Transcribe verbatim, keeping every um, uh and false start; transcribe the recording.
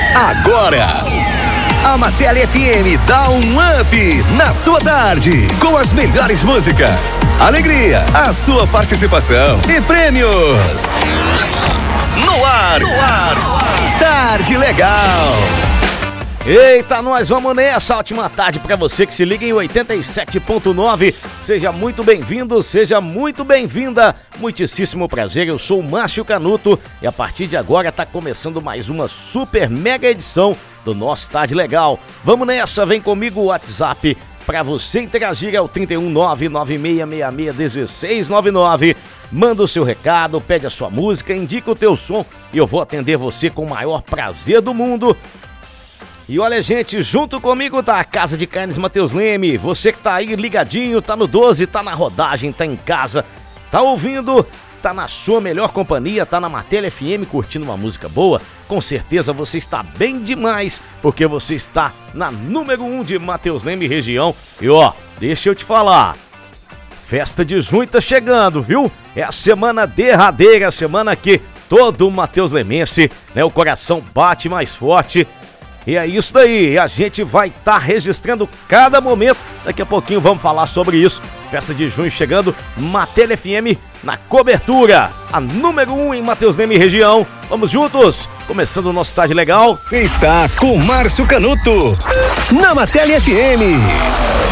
Agora, a Matele F M dá um up na sua tarde, com as melhores músicas, alegria, a sua participação e prêmios. No ar, no ar, Tarde Legal. Eita, nós vamos nessa. Ótima tarde pra você que se liga em oitenta e sete ponto nove. Seja muito bem-vindo, seja muito bem-vinda. Muitíssimo prazer, eu sou o Márcio Canuto e a partir de agora tá começando mais uma super mega edição do nosso Tarde Legal. Vamos nessa, vem comigo o WhatsApp pra você interagir, é o trinta e um, nove nove seis seis seis, um seis nove nove. Manda o seu recado, pede a sua música, indica o teu som e eu vou atender você com o maior prazer do mundo. E olha, gente, junto comigo tá a Casa de Carnes Matheus Leme. Você que tá aí ligadinho, tá no doze, tá na rodagem, tá em casa, tá ouvindo, tá na sua melhor companhia, tá na Matele F M curtindo uma música boa. Com certeza você está bem demais, porque você está na número um de Matheus Leme região. E ó, deixa eu te falar, festa de junho tá chegando, viu? É a semana derradeira, a semana que todo Matheus Lemense, né, o coração bate mais forte. E é isso daí, a gente vai estar tá registrando cada momento. Daqui a pouquinho vamos falar sobre isso. Festa de junho chegando, Matele F M na cobertura. A número um em Matheus Leme região. Vamos juntos, começando o nosso Tarde Legal. Você está com Márcio Canuto na Matele F M.